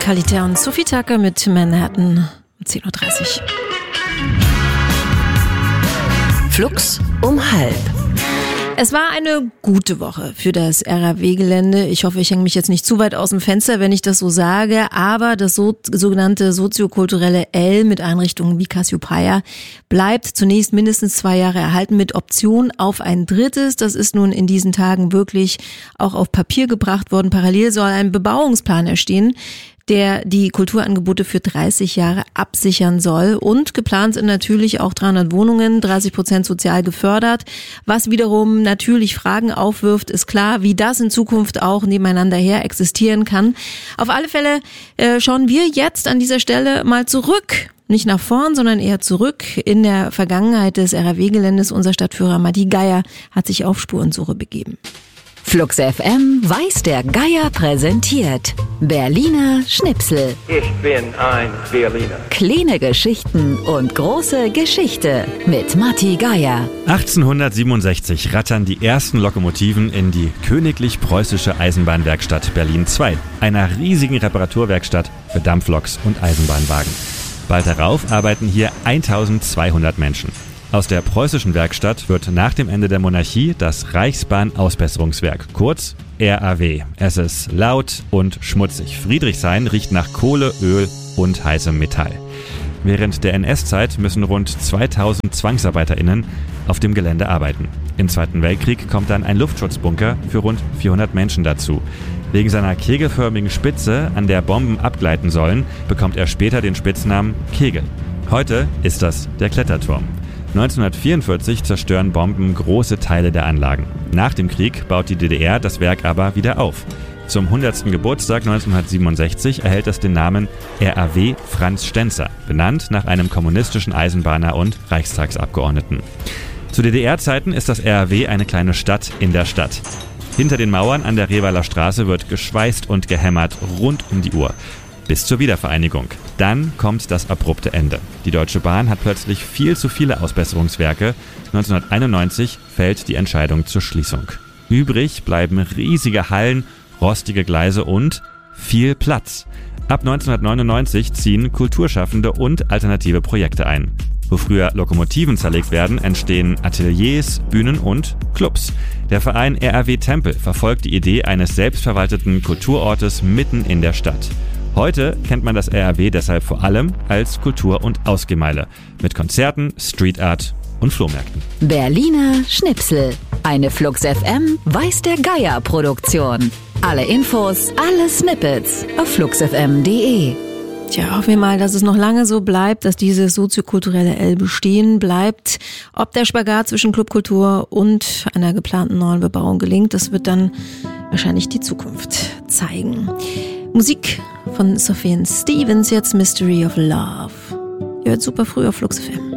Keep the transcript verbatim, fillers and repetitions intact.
Kalita und Sophie Tucker mit Manhattan um zehn Uhr dreißig. Flux um halb. Es war eine gute Woche für das R A W-Gelände. Ich hoffe, ich hänge mich jetzt nicht zu weit aus dem Fenster, wenn ich das so sage. Aber das so, sogenannte soziokulturelle L mit Einrichtungen wie Cassiopeia bleibt zunächst mindestens zwei Jahre erhalten mit Option auf ein drittes. Das ist nun in diesen Tagen wirklich auch auf Papier gebracht worden. Parallel soll ein Bebauungsplan erstehen, der die Kulturangebote für dreißig Jahre absichern soll. Und geplant sind natürlich auch dreihundert Wohnungen, dreißig Prozent sozial gefördert. Was wiederum natürlich Fragen aufwirft, ist klar, wie das in Zukunft auch nebeneinander her existieren kann. Auf alle Fälle äh, schauen wir jetzt an dieser Stelle mal zurück. Nicht nach vorn, sondern eher zurück in der Vergangenheit des R A W-Geländes. Unser Stadtführer Matti Geier hat sich auf Spurensuche begeben. Flux F M weiß der Geier präsentiert. Berliner Schnipsel. Ich bin ein Berliner. Kleine Geschichten und große Geschichte mit Matti Geier. achtzehnhundertsiebenundsechzig rattern die ersten Lokomotiven in die Königlich Preußische Eisenbahnwerkstatt Berlin zwei, einer riesigen Reparaturwerkstatt für Dampfloks und Eisenbahnwagen. Bald darauf arbeiten hier eintausendzweihundert Menschen. Aus der preußischen Werkstatt wird nach dem Ende der Monarchie das Reichsbahn-Ausbesserungswerk, kurz R A W. Es ist laut und schmutzig. Friedrichshain riecht nach Kohle, Öl und heißem Metall. Während der N S-Zeit müssen rund zweitausend ZwangsarbeiterInnen auf dem Gelände arbeiten. Im Zweiten Weltkrieg kommt dann ein Luftschutzbunker für rund vierhundert Menschen dazu. Wegen seiner kegelförmigen Spitze, an der Bomben abgleiten sollen, bekommt er später den Spitznamen Kegel. Heute ist das der Kletterturm. neunzehnhundertvierundvierzig zerstören Bomben große Teile der Anlagen. Nach dem Krieg baut die D D R das Werk aber wieder auf. Zum hundertsten Geburtstag neunzehnhundertsiebenundsechzig erhält es den Namen R A W Franz Stenzer, benannt nach einem kommunistischen Eisenbahner und Reichstagsabgeordneten. Zu D D R-Zeiten ist das R A W eine kleine Stadt in der Stadt. Hinter den Mauern an der Rehweiler Straße wird geschweißt und gehämmert rund um die Uhr. Bis zur Wiedervereinigung. Dann kommt das abrupte Ende. Die Deutsche Bahn hat plötzlich viel zu viele Ausbesserungswerke. neunzehnhunderteinundneunzig fällt die Entscheidung zur Schließung. Übrig bleiben riesige Hallen, rostige Gleise und viel Platz. Ab neunzehnhundertneunundneunzig ziehen Kulturschaffende und alternative Projekte ein. Wo früher Lokomotiven zerlegt werden, entstehen Ateliers, Bühnen und Clubs. Der Verein R A W Tempel verfolgt die Idee eines selbstverwalteten Kulturortes mitten in der Stadt. Heute kennt man das R A W deshalb vor allem als Kultur- und Ausgehmeile mit Konzerten, Street Art und Flohmärkten. Berliner Schnipsel. Eine Flux F M weiß der Geier Produktion. Alle Infos, alle Snippets auf flux f m punkt d e. Tja, hoffen wir mal, dass es noch lange so bleibt, dass dieses soziokulturelle L bestehen bleibt. Ob der Spagat zwischen Clubkultur und einer geplanten neuen Bebauung gelingt, das wird dann wahrscheinlich die Zukunft zeigen. Musik von Sufjan Stevens, jetzt Mystery of Love. Ihr hört super früh auf Flux F M.